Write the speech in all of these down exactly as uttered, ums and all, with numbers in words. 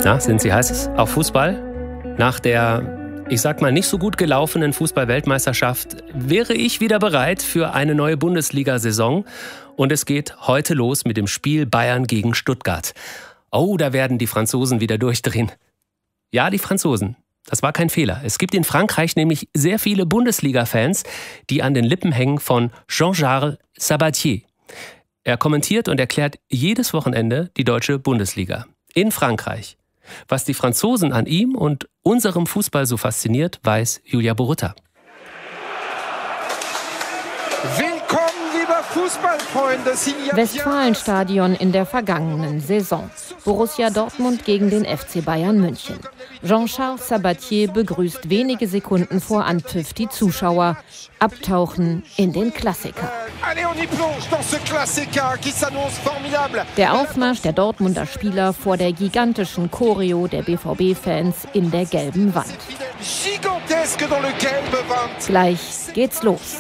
Na, sind Sie heiß auf Fußball? Nach der, ich sag mal, nicht so gut gelaufenen Fußball-Weltmeisterschaft wäre ich wieder bereit für eine neue Bundesliga-Saison. Und es geht heute los mit dem Spiel Bayern gegen Stuttgart. Oh, da werden die Franzosen wieder durchdrehen. Ja, die Franzosen. Das war kein Fehler. Es gibt in Frankreich nämlich sehr viele Bundesliga-Fans, die an den Lippen hängen von Jean-Charles Sabatier. Er kommentiert und erklärt jedes Wochenende die deutsche Bundesliga. In Frankreich. Was die Franzosen an ihm und unserem Fußball so fasziniert, weiß Julia Borutta. Willkommen, liebe Fußballfreunde. Westfalenstadion in der vergangenen Saison. Borussia Dortmund gegen den F C Bayern München. Jean-Charles Sabatier begrüßt wenige Sekunden vor Anpfiff die Zuschauer. Abtauchen in den Klassiker. Der Aufmarsch der Dortmunder Spieler vor der gigantischen Choreo der B V B-Fans in der gelben Wand. Gleich geht's los.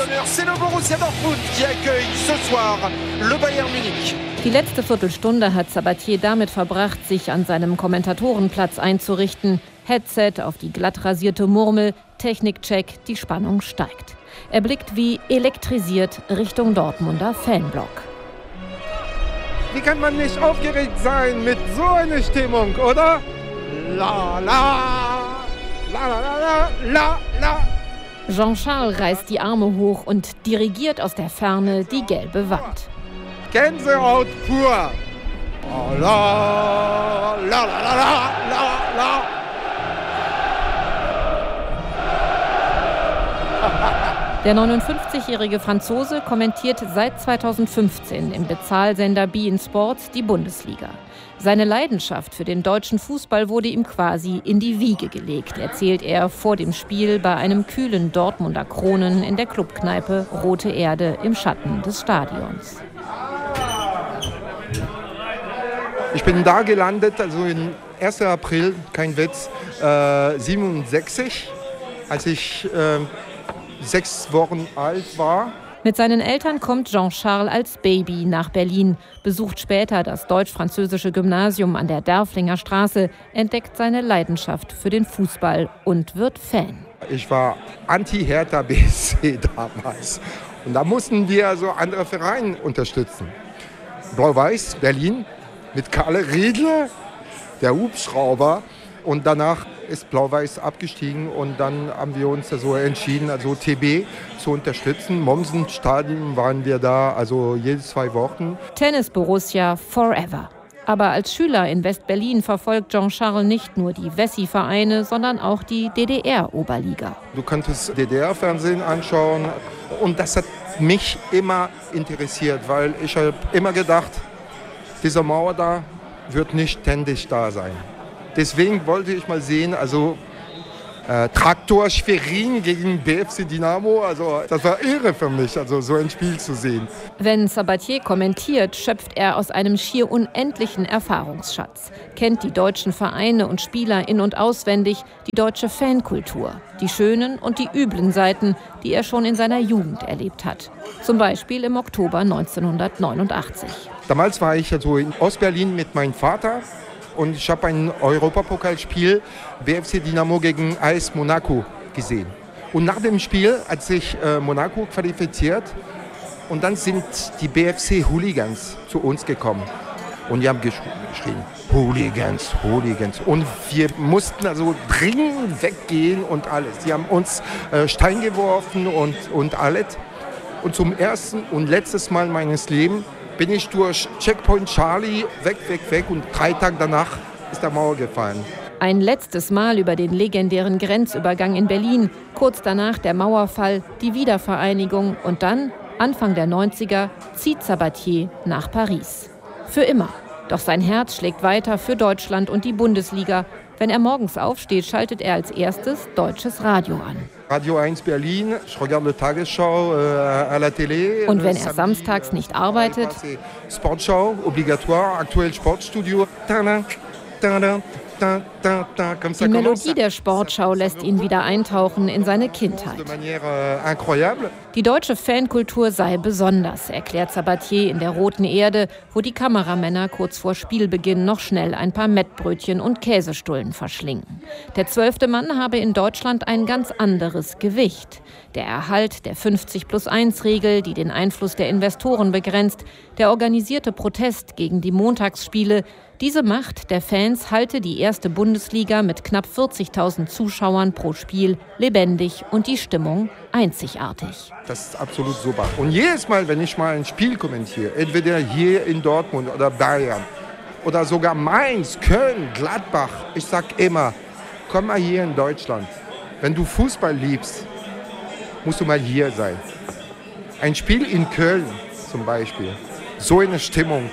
Die letzte Viertelstunde hat Sabatier damit verbracht, sich an seinem Kommentatorenplatz einzurichten. Headset auf die glatt rasierte Murmel, Technikcheck, die Spannung steigt. Er blickt wie elektrisiert Richtung Dortmunder Fanblock. Wie kann man nicht aufgeregt sein mit so einer Stimmung, oder? La la, la la la la la. Jean-Charles reißt die Arme hoch und dirigiert aus der Ferne die gelbe Wand. Gänsehaut pur. Oh, la la la la la la. Der neunundfünfzigjährige Franzose kommentiert seit zweitausendfünfzehn im Bezahlsender beIN Sports die Bundesliga. Seine Leidenschaft für den deutschen Fußball wurde ihm quasi in die Wiege gelegt, erzählt er vor dem Spiel bei einem kühlen Dortmunder Kronen in der Clubkneipe Rote Erde im Schatten des Stadions. Ich bin da gelandet, also im ersten April, kein Witz, äh, siebenundsechzig, als ich äh, sechs Wochen alt war. Mit seinen Eltern kommt Jean-Charles als Baby nach Berlin, besucht später das deutsch-französische Gymnasium an der Derfflinger Straße, entdeckt seine Leidenschaft für den Fußball und wird Fan. Ich war Anti-Hertha B S C damals. Und da mussten wir also andere Vereine unterstützen. Blau-Weiß, Berlin, mit Kalle Riedle, der Hubschrauber. Und danach ist Blau-Weiß abgestiegen und dann haben wir uns so entschieden, also T B zu unterstützen. Mommsen-Stadion waren wir da, also jede zwei Wochen. Tennis Borussia forever. Aber als Schüler in West-Berlin verfolgt Jean-Charles nicht nur die Wessi-Vereine, sondern auch die D D R-Oberliga. Du konntest D D R-Fernsehen anschauen und das hat mich immer interessiert, weil ich habe immer gedacht, diese Mauer da wird nicht ständig da sein. Deswegen wollte ich mal sehen, also äh, Traktor Schwerin gegen B F C Dynamo, also das war irre für mich, also so ein Spiel zu sehen. Wenn Sabatier kommentiert, schöpft er aus einem schier unendlichen Erfahrungsschatz. Kennt die deutschen Vereine und Spieler in- und auswendig, die deutsche Fankultur, die schönen und die üblen Seiten, die er schon in seiner Jugend erlebt hat. Zum Beispiel im Oktober neunzehnhundertneunundachtzig. Damals war ich also in Ostberlin mit meinem Vater. Und ich habe ein Europapokalspiel B F C Dynamo gegen A S Monaco gesehen. Und nach dem Spiel hat sich äh, Monaco qualifiziert und dann sind die B F C-Hooligans zu uns gekommen. Und die haben geschrien, Hooligans, Hooligans. Und wir mussten also dringend weggehen und alles. Die haben uns äh, Stein geworfen und, und alles. Und zum ersten und letztes Mal meines Lebens bin ich durch Checkpoint Charlie weg, weg, weg und drei Tage danach ist der Mauer gefallen. Ein letztes Mal über den legendären Grenzübergang in Berlin, kurz danach der Mauerfall, die Wiedervereinigung und dann, Anfang der neunziger, zieht Sabatier nach Paris. Für immer. Doch sein Herz schlägt weiter für Deutschland und die Bundesliga. Wenn er morgens aufsteht, schaltet er als erstes deutsches Radio an. Radio eins Berlin, ich regarde die Tagesschau äh, à la télé. Und wenn er samstags nicht arbeitet, Sportschau, obligatoire, aktuell Sportstudio. Tada, tada, Die Melodie der Sportschau lässt ihn wieder eintauchen in seine Kindheit. Die deutsche Fankultur sei besonders, erklärt Sabatier in der Roten Erde, wo die Kameramänner kurz vor Spielbeginn noch schnell ein paar Mettbrötchen und Käsestullen verschlingen. Der zwölfte Mann habe in Deutschland ein ganz anderes Gewicht. Der Erhalt der fünfzig plus eins Regel, die den Einfluss der Investoren begrenzt, der organisierte Protest gegen die Montagsspiele, diese Macht der Fans halte die erste Bundesliga mit knapp vierzigtausend Zuschauern pro Spiel lebendig und die Stimmung einzigartig. Das ist absolut super. Und jedes Mal, wenn ich mal ein Spiel kommentiere, entweder hier in Dortmund oder Bayern oder sogar Mainz, Köln, Gladbach, ich sag immer, komm mal hier in Deutschland. Wenn du Fußball liebst, musst du mal hier sein. Ein Spiel in Köln zum Beispiel, so eine Stimmung,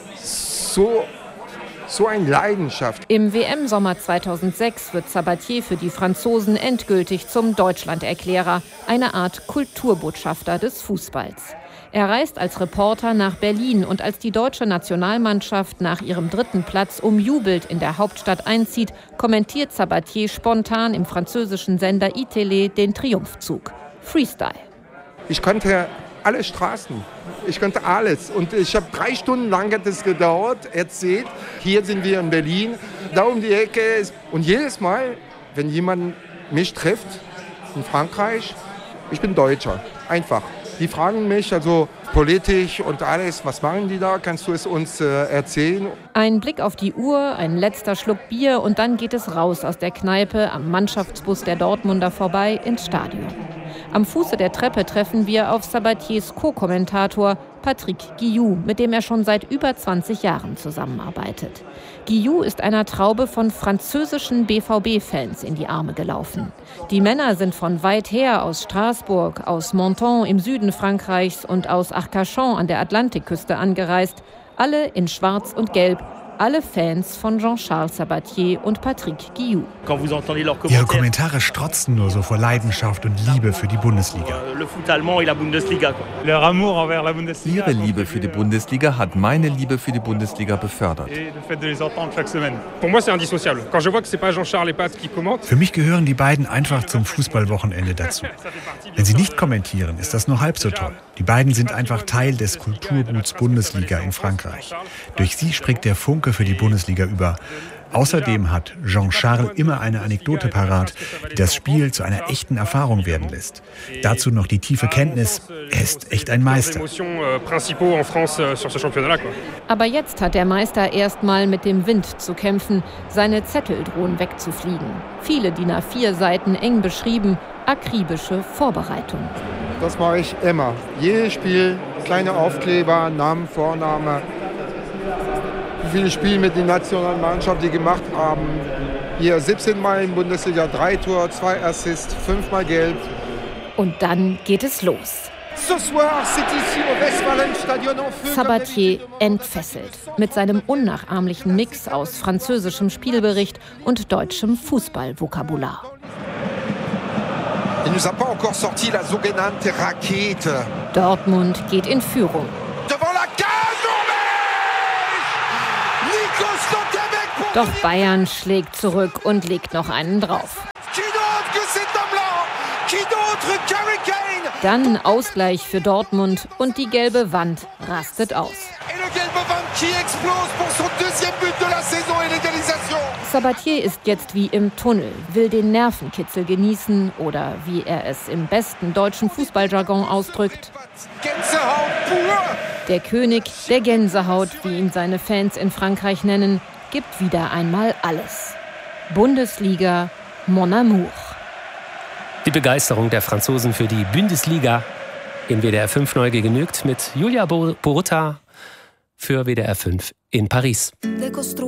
so So eine Leidenschaft. Im W M-Sommer zweitausendsechs wird Sabatier für die Franzosen endgültig zum Deutschlanderklärer, eine Art Kulturbotschafter des Fußballs. Er reist als Reporter nach Berlin und als die deutsche Nationalmannschaft nach ihrem dritten Platz umjubelt in der Hauptstadt einzieht, kommentiert Sabatier spontan im französischen Sender I Télé den Triumphzug. Freestyle. Ich konnte alle Straßen, ich konnte alles. Und ich habe drei Stunden lang hat es gedauert, erzählt. Hier sind wir in Berlin, da um die Ecke. Und jedes Mal, wenn jemand mich trifft in Frankreich, ich bin Deutscher, einfach. Die fragen mich also politisch und alles, was machen die da? Kannst du es uns äh, erzählen? Ein Blick auf die Uhr, ein letzter Schluck Bier und dann geht es raus aus der Kneipe am Mannschaftsbus der Dortmunder vorbei ins Stadion. Am Fuße der Treppe treffen wir auf Sabatiers Co-Kommentator Patrick Guillou, mit dem er schon seit über zwanzig Jahren zusammenarbeitet. Guillou ist einer Traube von französischen B V B-Fans in die Arme gelaufen. Die Männer sind von weit her aus Straßburg, aus Menton im Süden Frankreichs und aus Arcachon an der Atlantikküste angereist, alle in Schwarz und Gelb. Alle Fans von Jean-Charles Sabatier und Patrick Guillou. Ihre Kommentare strotzen nur so vor Leidenschaft und Liebe für die Bundesliga. Ihre Liebe für die Bundesliga hat meine Liebe für die Bundesliga befördert. Für mich gehören die beiden einfach zum Fußballwochenende dazu. Wenn sie nicht kommentieren, ist das nur halb so toll. Die beiden sind einfach Teil des Kulturguts Bundesliga in Frankreich. Durch sie springt der Funke für die Bundesliga über. Außerdem hat Jean-Charles immer eine Anekdote parat, die das Spiel zu einer echten Erfahrung werden lässt. Dazu noch die tiefe Kenntnis, er ist echt ein Meister. Aber jetzt hat der Meister erstmal mit dem Wind zu kämpfen. Seine Zettel drohen wegzufliegen. Viele D I N A vier Seiten eng beschrieben, akribische Vorbereitung. Das mache ich immer. Jedes Spiel, kleine Aufkleber, Namen, Vorname. Wie viele Spiele mit der Nationalmannschaft die gemacht haben. Hier siebzehn Mal in Bundesliga, drei Tor, zwei Assists, fünfmal gelb. Und dann geht es los. Sabatier entfesselt mit seinem unnachahmlichen Mix aus französischem Spielbericht und deutschem Fußballvokabular. Dortmund geht in Führung. Doch Bayern schlägt zurück und legt noch einen drauf. Dann Ausgleich für Dortmund und die gelbe Wand rastet aus. Sabatier ist jetzt wie im Tunnel, will den Nervenkitzel genießen oder, wie er es im besten deutschen Fußballjargon ausdrückt, der König der Gänsehaut, wie ihn seine Fans in Frankreich nennen, gibt wieder einmal alles. Bundesliga, mon amour. Die Begeisterung der Franzosen für die Bundesliga in W D R fünf neu genügt mit Julia Borutta für W D R fünf in Paris.